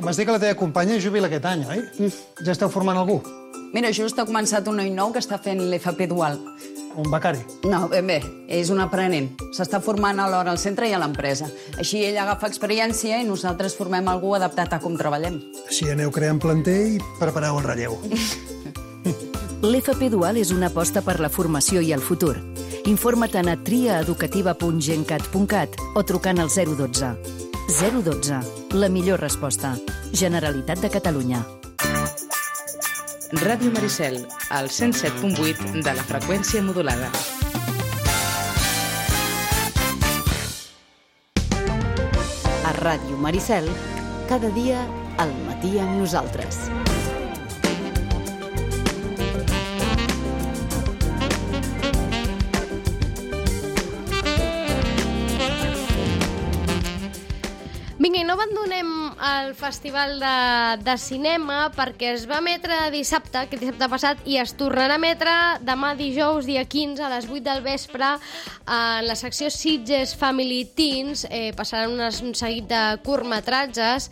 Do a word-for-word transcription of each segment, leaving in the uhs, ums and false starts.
Em vas dir que la teva companya jubila aquest any, oi? Mm. Ja esteu formant algú? Mira, just ha començat un noi nou que està fent l'F P dual. Un becari? No, ben bé, és un aprenent. S'està formant alhora al centre i a l'empresa. Així ell agafa experiència i nosaltres formem algú adaptat a com treballem. Així aneu creant planter i prepareu el relleu. L'F P Dual és una aposta per la formació i el futur. Informa-te'n a triaeducativa punt gencat punt cat o trucant al zero dotze. zero dotze. La millor resposta. Generalitat de Catalunya. Ràdio Maricel, al cent set punt vuit de la freqüència modulada. A Ràdio Maricel, cada dia al matí amb nosaltres. Vinga, i no abandonem el Festival de, de Cinema perquè es va emetre dissabte, aquest dissabte passat, i es tornarà a emetre demà dijous, dia quinze, a les vuit del vespre, en la secció Sitges Family Teens. Eh, passaran unes, un seguit de curtmetratges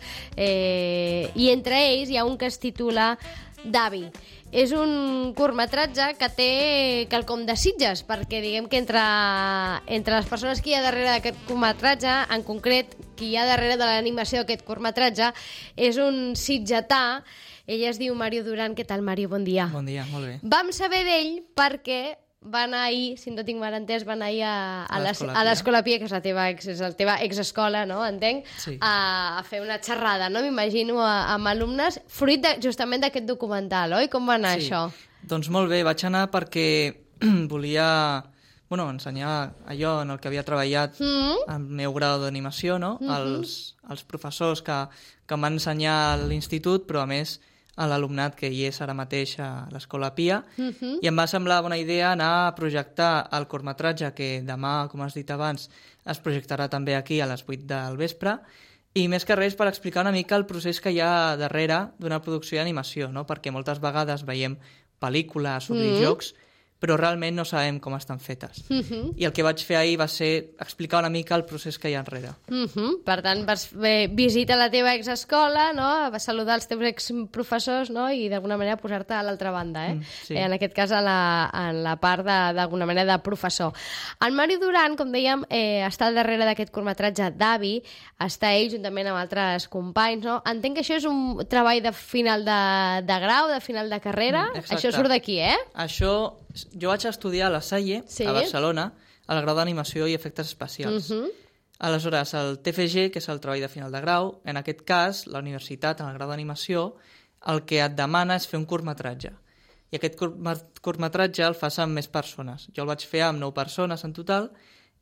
eh, i entre ells hi ha un que es titula Davi. És un curtmetratge que té quelcom de Sitges, perquè diguem que entre, entre les persones que hi ha darrere d'aquest curtmetratge, en concret, qui hi ha darrere de l'animació d'aquest curtmetratge, és un sitgetà. Ell es diu Mario Duran. Què tal, Mario? Bon dia. Bon dia, molt bé. Vam saber d'ell perquè va anar ahir, si no tinc mal entès, va anar ahir a, a, a l'Escola Pia, que és la teva, ex, és la teva exescola, no? Entenc? Sí. A, a fer una xerrada, no? M'imagino, amb alumnes, fruit de, justament d'aquest documental, oi? Com va anar sí. això? Doncs molt bé, vaig anar perquè volia bueno, ensenyar allò en el que havia treballat mm-hmm. al meu grau d'animació, no? Mm-hmm. els, els professors que, que em van ensenyar a l'institut, però a més a l'alumnat que hi és ara mateix a l'Escola Pia, uh-huh. i em va semblar bona idea anar a projectar el curtmetratge que demà, com has dit abans, es projectarà també aquí a les vuit del vespre, i més que res per explicar una mica el procés que hi ha darrere d'una producció d'animació, no? Perquè moltes vegades veiem pel·lícules o videojocs, uh-huh. però realment no sabem com estan fetes. Uh-huh. I el que vaig fer ahir va ser explicar una mica el procés que hi ha enrere. Uh-huh. Per tant, vas eh, visitar la teva exescola, no? Vas saludar els teus exprofessors, no? I d'alguna manera posar-te a l'altra banda, eh? Mm, sí. eh? En aquest cas, a la, en la part d'alguna manera de professor. El Mario Duran, com dèiem, eh, està al darrere d'aquest curtmetratge Davi, està ell juntament amb altres companys, no? Entenc que això és un treball de final de, de grau, de final de carrera. Mm, això surt d'aquí, eh? Això... Jo vaig estudiar a la Salle, sí? a Barcelona, al grau d'animació i efectes especials. Uh-huh. Aleshores, el T F G, que és el treball de final de grau, en aquest cas, la universitat, en el grau d'animació, el que et demana és fer un curtmetratge. I aquest curtmetratge el fas amb més persones. Jo el vaig fer amb nou persones en total,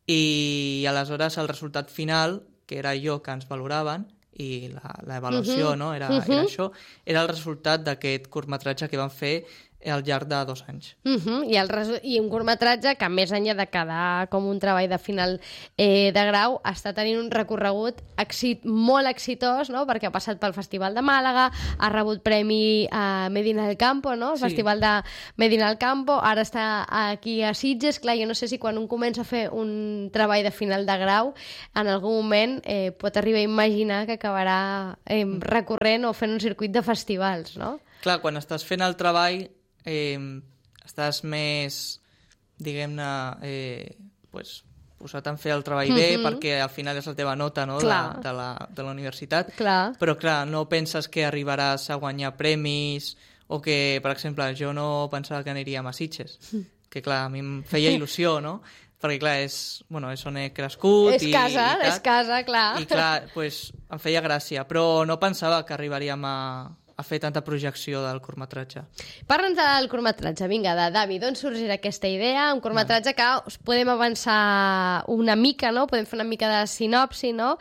i aleshores el resultat final, que era jo que ens valoraven, i l'avaluació, uh-huh. no? era, uh-huh. era això, era el resultat d'aquest curtmetratge que vam fer al llarg de dos anys. Uh-huh. I, el resu... I un curtmetratge que, més enllà de quedar com un treball de final eh, de grau, està tenint un recorregut exit... molt exitós, no? Perquè ha passat pel Festival de Màlaga, ha rebut premi a Medina del Campo, no? El sí. Festival de Medina del Campo, ara està aquí a Sitges. Clar, jo no sé si quan un comença a fer un treball de final de grau, en algun moment eh, pot arribar a imaginar que acabarà eh, recorrent o fent un circuit de festivals, no? Clar, quan estàs fent el treball Eh, estàs més, diguem-ne, eh, pues, posat en fer el treball bé, mm-hmm. perquè al final és la teva nota, no? de, de, la, de la universitat. Clar. Però, clar, no penses que arribaràs a guanyar premis o que, per exemple, jo no pensava que aniríem a Sitges, que, clar, a mi em feia il·lusió, no? Perquè, clar, és, bueno, és on he crescut. És i, casa, i és casa, clar. I, clar, pues, em feia gràcia, però no pensava que arribaríem a... a fer tanta projecció del curtmetratge. Parla'ns del curtmetratge, vinga, de Davi, d'on sorgirà aquesta idea? Un curtmetratge que us podem avançar una mica, no? Podem fer una mica de sinopsi, no?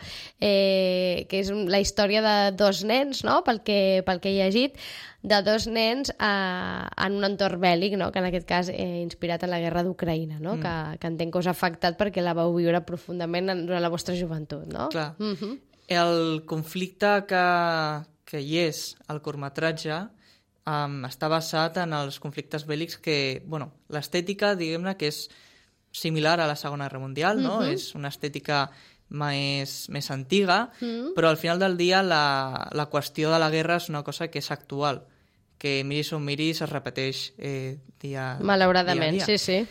Eh, que és la història de dos nens, no? Pel que, pel que he llegit, de dos nens eh, en un entorn bèl·lic, no? Que en aquest cas eh, inspirat en la guerra d'Ucraïna, no? Mm. Que, que entenc que us ha afectat perquè la vau viure profundament durant la vostra joventut, no? Clar. Mm-hmm. El conflicte que... que hi és el curtmetratge um, està basat en els conflictes bèl·lics que, bueno, l'estètica, diguem-ne, que és similar a la Segona Guerra Mundial, no? Uh-huh. És una estètica més, més antiga, mm. però al final del dia la, la qüestió de la guerra és una cosa que és actual, que miris on miris es repeteix eh, dia, malauradament, dia a dia. Sí, sí.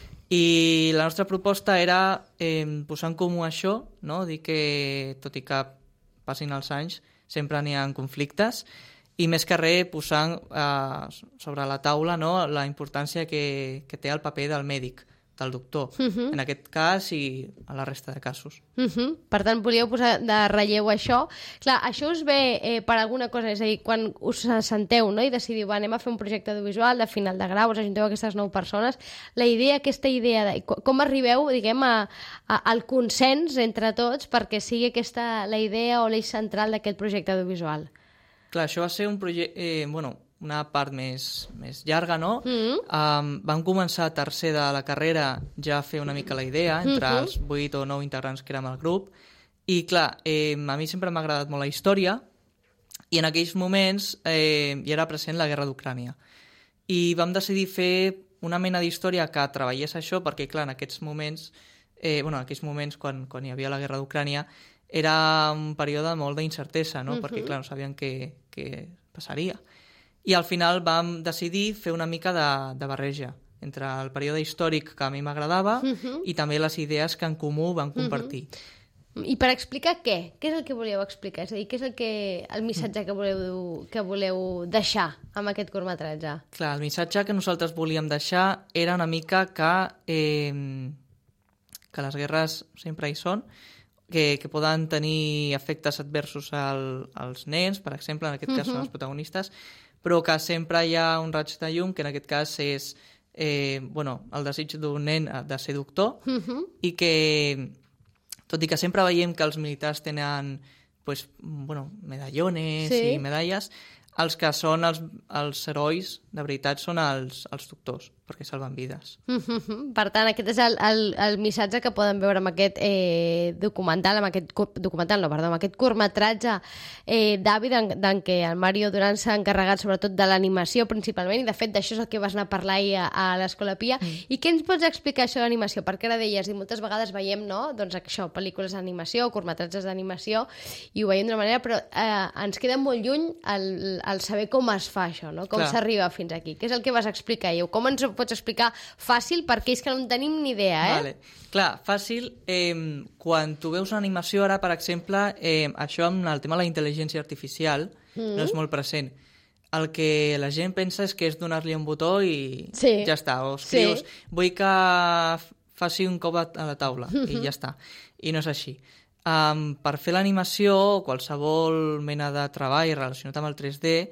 I la nostra proposta era eh, posar en comú això, no? Dir que, tot i que passin els anys, sempre n'hi ha conflictes, i més que res posar eh, sobre la taula, no?, la importància que, que té el paper del mèdic, del doctor, uh -huh. en aquest cas i a la resta de casos. Uh -huh. Per tant, volíeu posar de relleu això. Clar, això us ve eh, per alguna cosa, és a dir, quan us senteu, no?, i decidiu, va, anem a fer un projecte audiovisual de final de grau, us ajunteu aquestes nou persones, la idea, aquesta idea, de, com arribeu, diguem, a, a, al consens entre tots perquè sigui aquesta la idea o l'eix central d'aquest projecte audiovisual? Clar, això va ser un projecte... Eh, bueno, una part més, més llarga, no? Mm-hmm. Um, vam començar a tercer de la carrera ja a fer una mica la idea, entre mm-hmm. els vuit o nou integrants que érem al grup, i clar, eh, a mi sempre m'ha agradat molt la història, i en aquells moments eh, hi era present la guerra d'Ucrània. I vam decidir fer una mena d'història que treballés això, perquè clar, en aquests moments, eh, bueno, en aquells moments quan, quan hi havia la guerra d'Ucrània, era un període molt d'incertesa, no? Mm-hmm. Perquè clar, no sabien què, què passaria. I al final vam decidir fer una mica de, de barreja entre el període històric que a mi m'agradava uh-huh. i també les idees que en comú vam compartir. Uh-huh. I per explicar què? Què és el que voleu explicar? És a dir, què és el, que, el missatge que voleu, que voleu deixar amb aquest curtmetratge? Clar, el missatge que nosaltres volíem deixar era una mica que, eh, que les guerres sempre hi són, que, que poden tenir efectes adversos al, als nens, per exemple, en aquest uh-huh. cas són els protagonistes, però que sempre hi ha un raig de llum, que en aquest cas és eh, bueno, el desig d'un nen de ser doctor, uh-huh. i que, tot i que sempre veiem que els militars tenen pues, bueno, medallones sí. i medalles, els que són els, els herois, de veritat, són els, els doctors, perquè salven vides. Mm-hmm. Per tant, aquest és el, el, el missatge que poden veure amb aquest eh, documental, amb aquest documental, no, perdó, amb aquest curtmetratge eh, d'Avi, d'en, d'en què el Mario Duran s'ha encarregat sobretot de l'animació principalment, i de fet d'això és el que vas anar a parlar ahir a, a l'Escola Pia. Mm. I què ens pots explicar això de l'animació? Perquè ara deies, i moltes vegades veiem, no?, doncs això, pel·lícules d'animació, curtmetratges d'animació, i ho veiem d'una manera, però eh, ens queda molt lluny el el saber com es fa això, no? Com s'arriba fins aquí. Què és el que vas explicar, i com ens ho pots explicar fàcil per aquells que no en tenim ni idea, eh? Vale. Clar, fàcil, eh, quan tu veus una animació ara, per exemple, eh, això amb el tema de la intel·ligència artificial mm. no és molt present. El que la gent pensa és que és donar-li un botó i sí. ja està. O escrius, sí. vull que faci un cop a la taula, mm-hmm. i ja està. I no és així. Um, per fer l'animació, qualsevol mena de treball relacionat amb el tres D,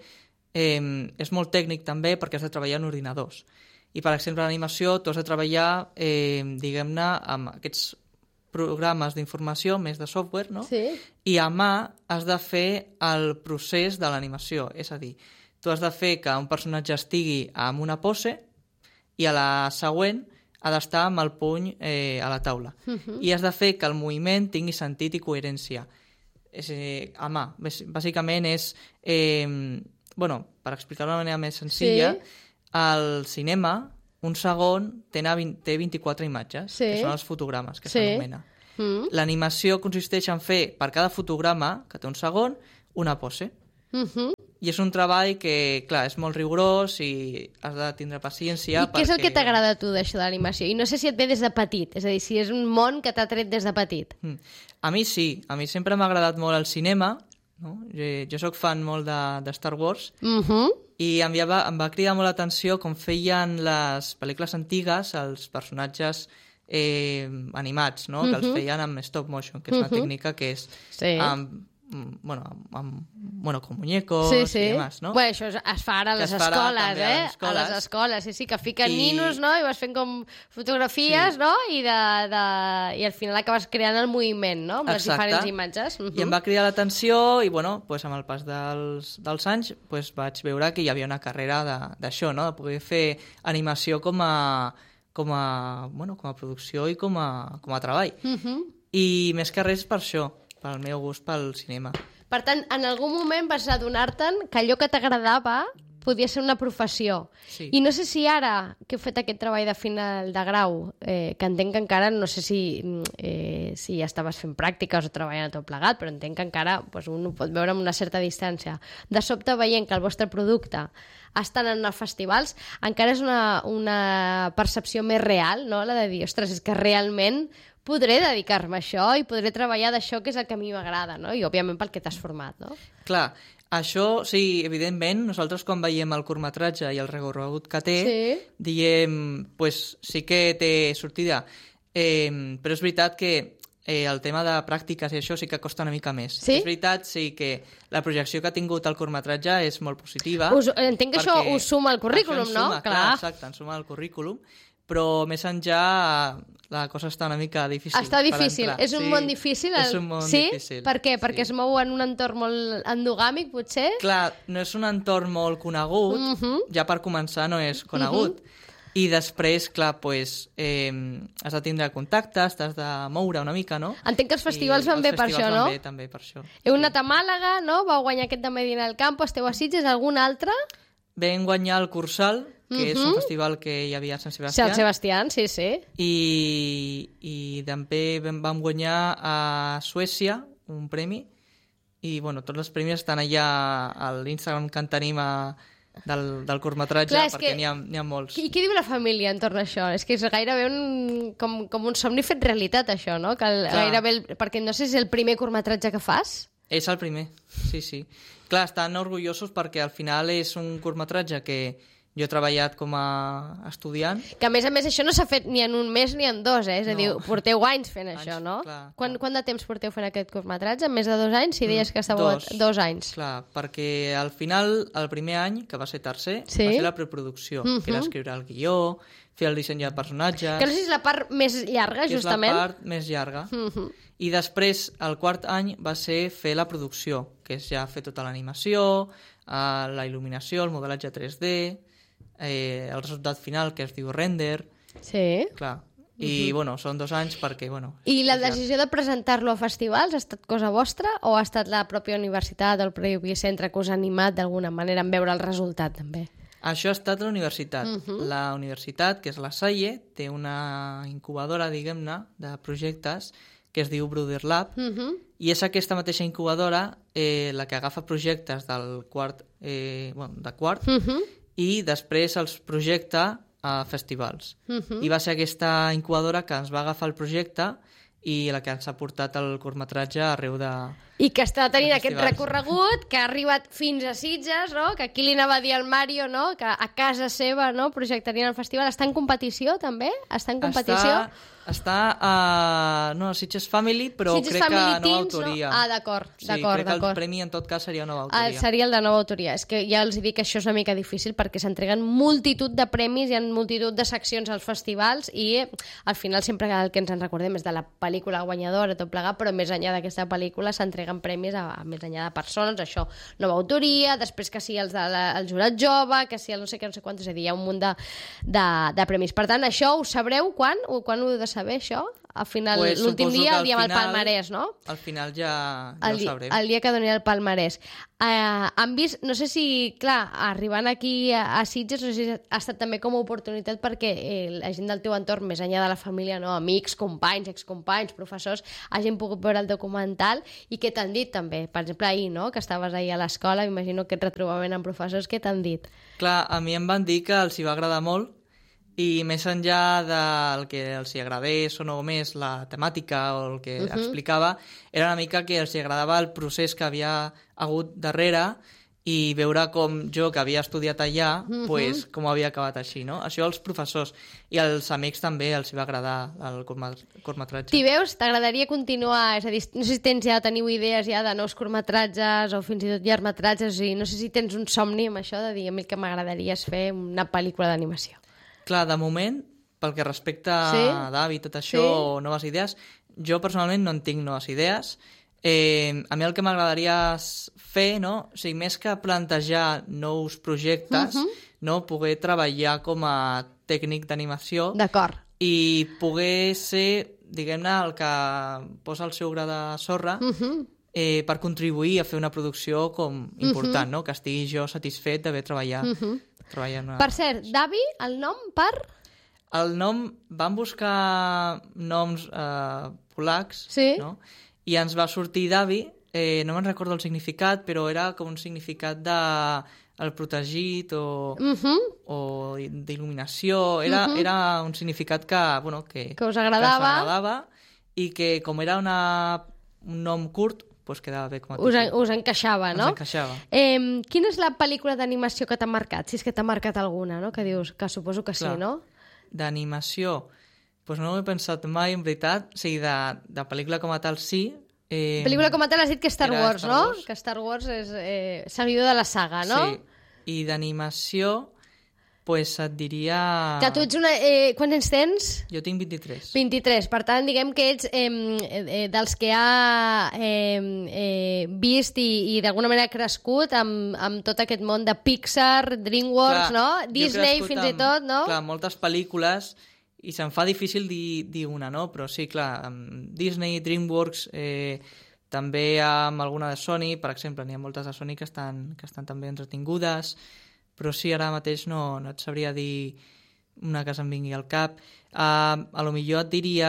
eh, és molt tècnic també perquè has de treballar en ordinadors. I, per exemple, l'animació tu has de treballar, eh, diguem-ne, amb aquests programes d'informació, més de software, no? Sí. I a mà has de fer el procés de l'animació. És a dir, tu has de fer que un personatge estigui amb una pose i a la següent ha d'estar amb el puny eh, a la taula. Uh-huh. I has de fer que el moviment tingui sentit i coherència. És, eh, a mà. Bàsicament és... Eh, bueno, per explicar-ho d'una manera més senzilla, sí. al cinema, un segon té, vint, té vint-i-quatre imatges, sí. que són els fotogrames, que sí. s'anomena. Mm. L'animació consisteix en fer, per cada fotograma, que té un segon, una pose. Uh-huh. I és un treball que, clar, és molt rigorós i has de tindre paciència. I què perquè... és el que t'agrada a tu d'això de l'animació? I no sé si et ve des de petit, és a dir, si és un món que t'ha tret des de petit. Mm. A mi sí, a mi sempre m'ha agradat molt el cinema, no? Jo, jo sóc fan molt de, de Star Wars, uh-huh. i em va, em va cridar molt l'atenció com feien les pel·lícules antigues, els personatges eh, animats, no? Uh-huh. Que els feien amb stop motion, que és una uh-huh. tècnica que és... Sí. Amb, bueno, amb, amb, bueno, con muñecos sí, sí. i demás, no? Bueno, això es fa ara a les escoles, eh? A les escoles. A les escoles, sí, sí, que fiquen I... ninos, no? I vas fent com fotografies, sí. no? I, de, de... I al final acabes creant el moviment, no? Amb Exacte. Les diferents imatges. Uh-huh. I em va cridar l'atenció i, bueno, pues, amb el pas dels, dels anys pues, vaig veure que hi havia una carrera d'això, no? De poder fer animació com a, com a, bueno, com a producció i com a, com a treball. Uh-huh. I més que res per això, pel meu gust pel cinema. Per tant, en algun moment vas adonar-te'n que allò que t'agradava podia ser una professió. Sí. I no sé si ara, que he fet aquest treball de final de grau, eh, que entenc que encara, no sé si, eh, si ja estaves fent pràctiques o treballant a tot plegat, però entenc que encara doncs, un ho pot veure amb una certa distància. De sobte veient que el vostre producte estan en els festivals, encara és una, una percepció més real, no? La de dir, ostres, és que realment podré dedicar-me a això i podré treballar d'això que és el que a mi m'agrada, no? I òbviament pel que t'has format, no? Clar, això, sí, evidentment, nosaltres quan veiem el curtmetratge i el recorregut que té, Sí. diem, pues sí que té sortida, eh, però és veritat que eh, el tema de pràctiques i això sí que costa una mica més. Sí? És veritat, sí, que la projecció que ha tingut el curtmetratge és molt positiva. Us, entenc que això us suma al currículum, això ens no? Suma, clar. clar, exacte, ens suma al currículum, però més enllà la cosa està una mica difícil. Està per difícil. entrar. És un sí, món difícil? El... És un món sí? difícil. Per què? Perquè sí. es mou en un entorn molt endogàmic, potser? Clar, no és un entorn molt conegut, Uh -huh. ja per començar no és conegut. Uh -huh. I després, clar, pues, eh, has de tindre contactes, t'has de moure una mica, no? Entenc que els festivals I van bé els per festivals això, van no? Bé, també per això. Heu anat a Màlaga, no? Vau guanyar aquest de Medina del Campo, esteu a Sitges, algun altre? Vam guanyar el Cursal, que uh -huh. és un festival que hi havia a Sant Sebastià. Sant Sebastián, sí, sí. I, i també vam, vam guanyar a Suècia un premi i bueno, tots els premis estan allà a l'Instagram que en tenim a, del, del curtmetratge, Clar, és perquè que- n'hi ha, n'hi ha molts. I què diu la família entorn a això? És que és gairebé un, com, com un somni fet realitat, això, no? Que el, Clar. gairebé el, perquè no sé si és el primer curtmetratge que fas. És el primer, sí, sí. Clar, estan orgullosos perquè al final és un curtmetratge que jo he treballat com a estudiant. Que a més a més això no s'ha fet ni en un mes ni en dos, eh? És a No. dir, porteu anys fent Anys, això, no? clar, Quan, clar. quant de temps porteu fent aquest curtmetratge? Més de dos anys? Si deies que estàveu Dos. a dos anys. Clar, perquè al final, el primer any, que va ser tercer, Sí. va ser la preproducció, Mhm. que era escriure el guió, fer el disseny de personatges... Que no sé si és la part més llarga, que justament. és la part més llarga. Mhm. I després, el quart any, va ser fer la producció, que és ja fer tota l'animació, eh, la il·luminació, el modelatge tres D, eh, el resultat final, que es diu render, Sí. clar. I, bueno, són dos anys perquè, bueno... I la és llarg. decisió de presentar-lo a festivals ha estat cosa vostra o ha estat la pròpia universitat o el propi centre que us ha animat d'alguna manera en veure el resultat, també? Això ha estat la universitat. Mhm. La universitat, que és la Salle, té una incubadora, diguem-ne, de projectes que es diu Brother Lab, Mhm. i és aquesta mateixa incubadora eh, la que agafa projectes del quart, eh, bueno, de quart Mhm. i després els projecta a festivals. Mhm. I va ser aquesta incubadora que ens va agafar el projecte i la que ens ha portat el curtmetratge arreu de... I que està tenint De aquest festivals. recorregut, que ha arribat fins a Sitges, no? Que aquí li anava a dir al Mario, no? Que a casa seva, no? Projectarien el festival. Està en competició, també? Està en competició? Està, està a... No, a Sitges Family, però Sitges crec Family que nova Teens, autoria. No? Ah, d'acord, Sí, d'acord, crec que el d'acord. premi en tot cas seria nova Ah, autoria. seria el de nova autoria. És que ja els dic que això és una mica difícil perquè s'entreguen multitud de premis, hi ha multitud de seccions als festivals i al final sempre el que ens en recordem és de la pel·lícula guanyadora, tot plegat, però més enllà d'aquesta pel·lícula s'entreguen premis a, a més enllà de persones, això, nova autoria, després que sigui els de la, el jurat jove, que sigui el no sé què, no sé quant, és a dir, hi ha un munt de, de, de premis. Per tant, això ho sabreu quan? O quan ho heu de saber, això? Al final, Pues l'últim suposo dia, que el al dia amb el final- palmarès, no? Al final ja, ja el, ho di- sabrem. el dia que doni el palmarès. Uh, han vist, no sé si, clar, arribant aquí a, a Sitges, no sé si ha estat també com a oportunitat perquè eh, la gent del teu entorn, més enllà de la família, no, amics, companys, excompanys, professors, hagin pogut veure el documental i què t'han dit també? Per exemple, ahir, no?, que estaves ahir a l'escola, m'imagino aquest retrobament amb professors, què t'han dit? Clar, a mi em van dir que els hi va agradar molt i més enllà del que els hi agradés o no més la temàtica o el que uh -huh. explicava, era una mica que els hi agradava el procés que havia hagut darrere i veure com jo, que havia estudiat allà, uh -huh. pues, com havia acabat així, no? Això als professors. I als amics també els hi va agradar el curtmetratge. T'hi veus? T'agradaria continuar? És a dir, no sé si tens ja, teniu idees ja de nous curtmetratges o fins i tot llargmetratges, o sigui, no sé si tens un somni amb això de dir, a mi el que m'agradaria és fer una pel·lícula d'animació. Clar, de moment, pel que respecta Sí? a Davi i tot això, Sí? o noves idees, jo personalment no en tinc noves idees. Eh, a mi el que m'agradaria fer, no? O sigui, més que plantejar nous projectes, Mhm. no? Poder treballar com a tècnic d'animació D'acord. i poder ser, diguem-ne, el que posa el seu gra de sorra Mhm. eh, per contribuir a fer una producció com important, uh-huh. no? Que estigui jo satisfet d'haver treballat. Uh-huh. treballat una... Per cert, Davi, el nom per... El nom, vam buscar noms eh, polacs, sí. no? I ens va sortir Davi, eh, no me'n recordo el significat, però era com un significat de el protegit o, uh-huh. o d'il·luminació. Era, uh-huh. era un significat que, bueno, que, que us agradava. Que us agradava i que com era una, un nom curt, pues quedava bé com a títol. Us, en, us encaixava, no? Us encaixava. Eh, quina és la pel·lícula d'animació que t'ha marcat? Si és que t'ha marcat alguna, no? Que dius, que suposo que Clar. sí, no? D'animació, doncs no ho he pensat mai, en veritat. O sigui, de, de pel·lícula com a tal, sí. Eh, pel·lícula com a tal has dit que Star Wars, Star no? Wars. Que Star Wars és eh, seguidor de la saga, no? Sí. I d'animació, pues et diria... Que tu ets una... Eh, quants anys tens? Jo tinc vint-i-tres. vint-i-tres. Per tant, diguem que ets eh, eh, dels que ha eh, eh, vist i, i d'alguna manera crescut amb, amb tot aquest món de Pixar, DreamWorks, clar, no? Disney, fins amb, i tot, no? Clar, moltes pel·lícules, i se'm fa difícil dir, dir una, no? Però sí, clar, amb Disney, DreamWorks, eh, també amb alguna de Sony, per exemple, n'hi ha moltes de Sony que estan, que estan també entretingudes, però sí, ara mateix no, no et sabria dir una que se'm vingui al cap. Uh, a lo millor et diria,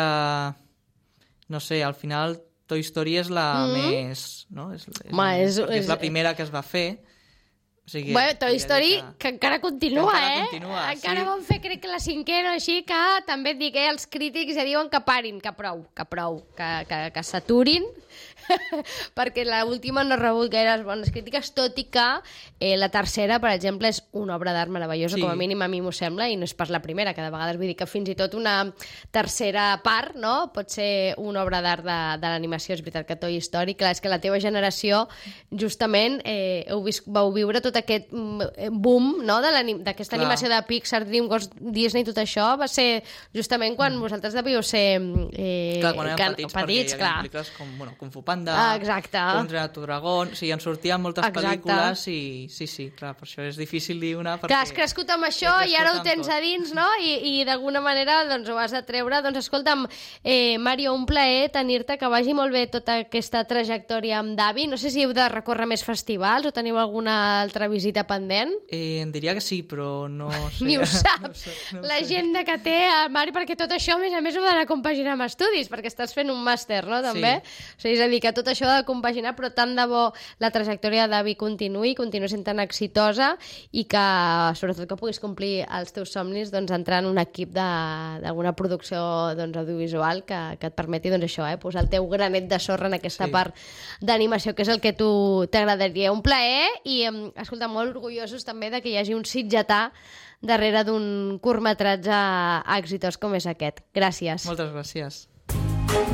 no sé, al final Toy Story és la mm. més... No? És, és, Ma, és, és, és, és la primera que es va fer. O sigui, bueno, Toy Story, que... que encara continua, que encara eh? Continua, encara sí. van fer, crec que la cinquena o així, que també et dic, eh, els crítics ja diuen que parin, que prou, que prou, que, que, que s'aturin, perquè l'última no ha rebut gaires bones crítiques, tot i que eh, la tercera, per exemple, és una obra d'art meravellosa, sí. com a mínim a mi m'ho sembla, i no és pas la primera, que de vegades vull dir que fins i tot una tercera part, no?, pot ser una obra d'art de, de l'animació. És veritat que Toy Story, clar, és que la teva generació, justament, eh, heu vist, vau viure tot aquest boom, no?, d'aquesta animació de Pixar, DreamWorks, Disney, tot això, va ser justament quan mm. vosaltres devíeu ser eh, clar, quan érem can, petits, petits perquè hi havia pel·lícules com, bueno, Kung Fu Panda, ah, exacte. Contra tu Dragón, o sigui, en sortien moltes exacte. pel·lícules i sí, sí, clar, per això és difícil dir una perquè... Que has crescut amb això i ara ho tens a dins, no? I, i d'alguna manera doncs, ho has de treure. Doncs escolta'm, eh, Mario, un plaer tenir-te, que vagi molt bé tota aquesta trajectòria amb Davi. No sé si heu de recórrer més festivals o teniu alguna altra visita pendent. Eh, em diria que sí, però no sé. Ni ho sap. No sé, no l'agenda que té el Mari, perquè tot això, a més a més, ho ha d'anar compaginar amb estudis, perquè estàs fent un màster, no?, també. Sí. O sigui, és a dir, que tot això ha de compaginar, però tant de bo la trajectòria de Davi continuï, continuï sent tan exitosa i que, sobretot, que puguis complir els teus somnis, doncs, entrar en un equip d'alguna producció doncs, audiovisual que, que et permeti, doncs, això, eh, posar el teu granet de sorra en aquesta sí. part d'animació, que és el que tu t'agradaria. Un plaer i, escolta, molt orgullosos també de que hi hagi un sitgetà darrere d'un curtmetratge exitós com és aquest. Gràcies. Moltes gràcies.